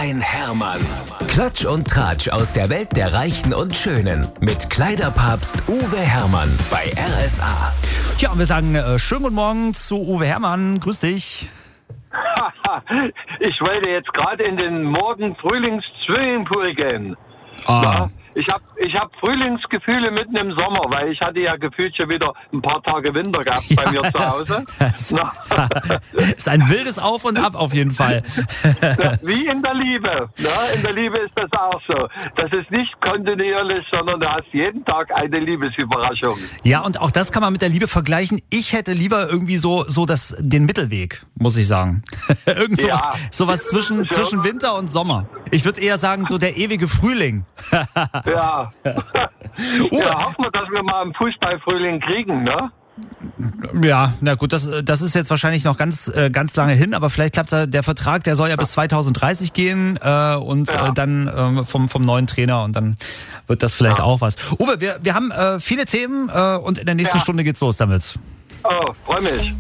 ein Hermann. Klatsch und Tratsch aus der Welt der Reichen und Schönen. Mit Kleiderpapst Uwe Hermann bei RSA. Ja, und wir sagen schönen guten Morgen zu Uwe Hermann. Grüß dich. Ich wollte jetzt gerade in den Morgen-Frühlings-Swimmingpool gehen. Ja, ich hab Frühlingsgefühle mitten im Sommer, weil ich hatte ja gefühlt schon wieder ein paar Tage Winter gehabt bei mir zu Hause. Ist ein wildes Auf und Ab auf jeden Fall. Wie in der Liebe. In der Liebe ist das auch so. Das ist nicht kontinuierlich, sondern du hast jeden Tag eine Liebesüberraschung. Ja, und auch das kann man mit der Liebe vergleichen. Ich hätte lieber irgendwie so den Mittelweg, muss ich sagen. Irgend sowas zwischen Winter und Sommer. Ich würde eher sagen, so der ewige Frühling. Ja. Hoffen wir, dass wir mal einen Fußballfrühling kriegen, ne? Ja, na gut, das ist jetzt wahrscheinlich noch ganz lange hin, aber vielleicht klappt der Vertrag, der soll ja bis 2030 gehen dann vom neuen Trainer und dann wird das vielleicht auch was. Uwe, wir haben viele Themen und in der nächsten Stunde geht's los damit. Oh, freue mich.